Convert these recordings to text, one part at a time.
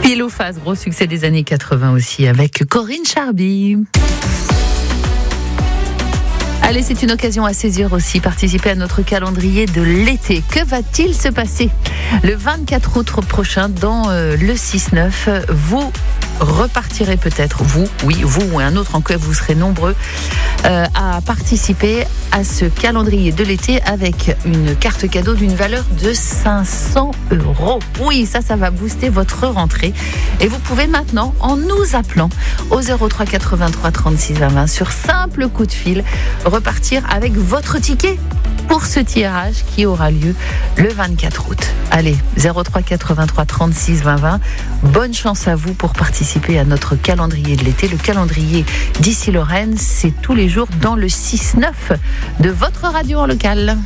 Pile ou face, gros succès des années 80 aussi avec Corinne Charby. Allez, c'est une occasion à saisir aussi, participer à notre calendrier de l'été. Que va-t-il se passer le 24 août prochain dans le 6-9? Vous repartirez peut-être, vous ou un autre, en que vous serez nombreux à participer à ce calendrier de l'été avec une carte cadeau d'une valeur de 500 €. Oui, ça va booster votre rentrée. Et vous pouvez maintenant, en nous appelant au 03 83 36 20 20 sur simple coup de fil, repartir avec votre ticket pour ce tirage qui aura lieu le 24 août. Allez, 03 83 36 20 20. Bonne chance à vous pour participer à notre calendrier de l'été. Le calendrier d'Issy-Lorraine, c'est tous les jours dans le 6-9 de votre radio en local.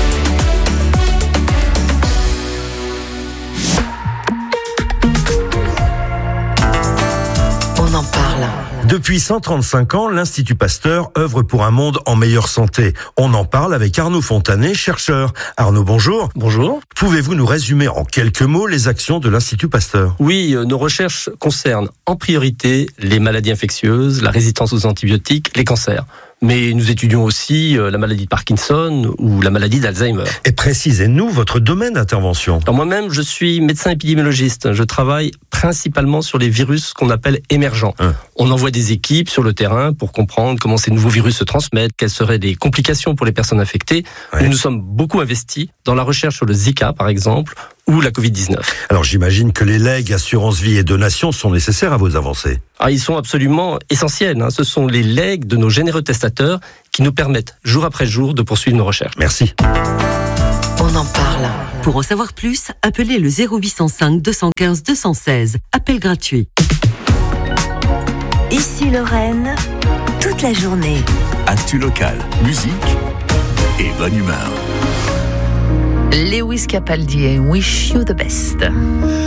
On en parle. Depuis 135 ans, l'Institut Pasteur œuvre pour un monde en meilleure santé. On en parle avec Arnaud Fontanet, chercheur. Arnaud, bonjour. Bonjour. Pouvez-vous nous résumer en quelques mots les actions de l'Institut Pasteur ? Oui, nos recherches concernent en priorité les maladies infectieuses, la résistance aux antibiotiques, les cancers. Mais nous étudions aussi la maladie de Parkinson ou la maladie d'Alzheimer. Et précisez-nous votre domaine d'intervention. Alors moi-même, je suis médecin épidémiologiste. Je travaille principalement sur les virus qu'on appelle émergents. On envoie des équipes sur le terrain pour comprendre comment ces nouveaux virus se transmettent, quelles seraient les complications pour les personnes infectées. Nous nous sommes beaucoup investis dans la recherche sur le Zika, par exemple, ou la Covid-19. Alors j'imagine que les legs, assurance vie et donations sont nécessaires à vos avancées. Ils sont absolument essentiels. Ce sont les legs de nos généreux testateurs qui nous permettent jour après jour de poursuivre nos recherches. Merci. On en parle. Pour en savoir plus, appelez le 0805 215 216. Appel gratuit. Issy-Lorraine, toute la journée. Actu local, musique et bonne humeur. Lewis Capaldi et Wish You the Best.